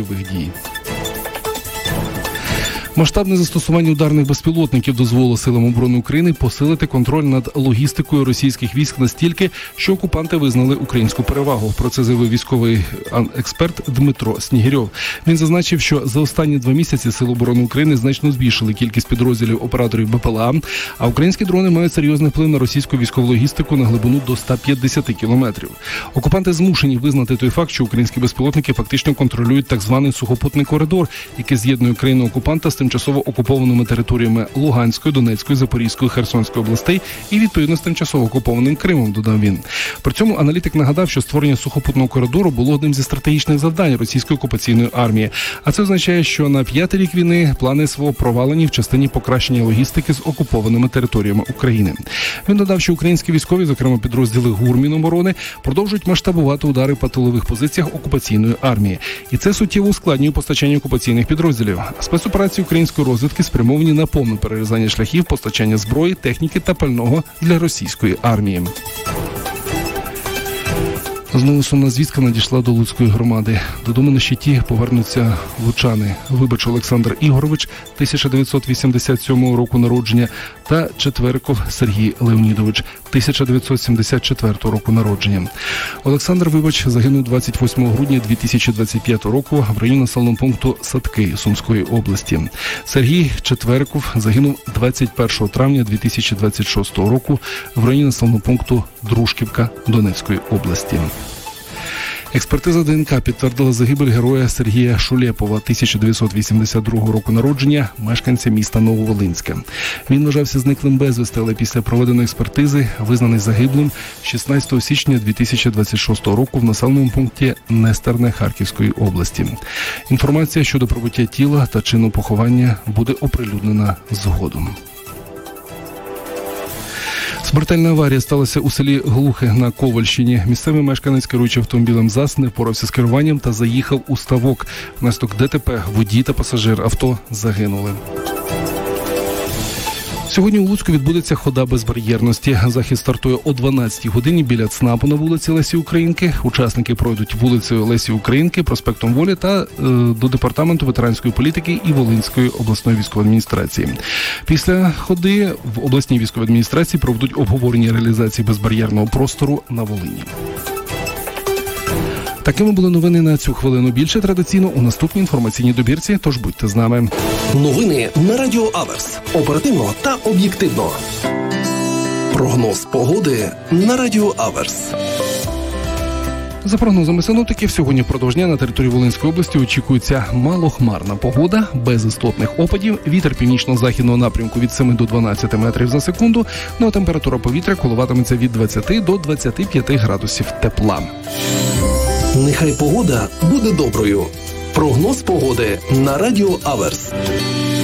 бойових дій. Масштабне застосування ударних безпілотників дозволило силам оборони України посилити контроль над логістикою російських військ настільки, що окупанти визнали українську перевагу. Про це заявив військовий експерт Дмитро Снігирьов. Він зазначив, що за останні 2 місяці Сили оборони України значно збільшили кількість підрозділів операторів БПЛА, а українські дрони мають серйозний вплив на російську військову логістику на глибину до 150 кілометрів. Окупанти змушені визнати той факт, що українські безпілотники фактично контролюють так званий сухопутний коридор, який з'єднує країну окупанта з тимчасово окупованими територіями Луганської, Донецької, Запорізької, Херсонської областей і відповідно з тимчасово окупованим Кримом, додав він. При цьому аналітик нагадав, що створення сухопутного коридору було одним зі стратегічних завдань російської окупаційної армії. А це означає, що на 5-й рік війни плани СВО провалені в частині покращення логістики з окупованими територіями України. Він додав, що українські військові, зокрема підрозділи ГУР Міноборони, продовжують масштабувати удари по тилових позиціях окупаційної армії. І це суттєво ускладнює постачання окупаційних підрозділів. Спецоперації української розвідки спрямовані на повне перерізання шляхів постачання зброї, техніки та пального для російської армії. Знову сумна звістка надійшла до Луцької громади. Додому на щиті повернуться лучани. Вибач Олександр Ігорович, 1987 року народження, та Четвериков Сергій Леонідович, 1974 року народження. Олександр Вибач загинув 28 грудня 2025 року в районі населеного пункту Садки Сумської області. Сергій Четвериков загинув 21 травня 2026 року в районі населеного пункту Дружківка Донецької області. Експертиза ДНК підтвердила загибель героя Сергія Шулєпова, 1982 року народження, мешканця міста Нововолинське. Він вважався зниклим безвісти, але після проведеної експертизи визнаний загиблим 16 січня 2026 року в населеному пункті Нестерне Харківської області. Інформація щодо прибуття тіла та чину поховання буде оприлюднена згодом. Смертельна аварія сталася у селі Глухе на Ковальщині. Місцевий мешканець, керуючи автомобілем ЗАЗ, не впорався з керуванням та заїхав у ставок. Внаслідок ДТП водій та пасажир авто загинули. Сьогодні у Луцьку відбудеться хода безбар'єрності. Захід стартує о 12-й годині біля ЦНАПу на вулиці Лесі Українки. Учасники пройдуть вулицею Лесі Українки, проспектом Волі та до Департаменту ветеранської політики і Волинської обласної військової адміністрації. Після ходи в обласній військовій адміністрації проведуть обговорення реалізації безбар'єрного простору на Волині. Такими були новини на цю хвилину. Більше традиційно у наступній інформаційній добірці, тож будьте з нами. Новини на Радіо Аверс. Оперативно та об'єктивно. Прогноз погоди на Радіо Аверс. За прогнозами синоптиків, сьогодні впродовж дня на території Волинської області очікується малохмарна погода, без істотних опадів, вітер північно-західного напрямку від 7 до 12 метрів за секунду, ну а температура повітря коливатиметься від 20 до 25 градусів тепла. Нехай погода буде доброю. Прогноз погоди на Радіо Аверс.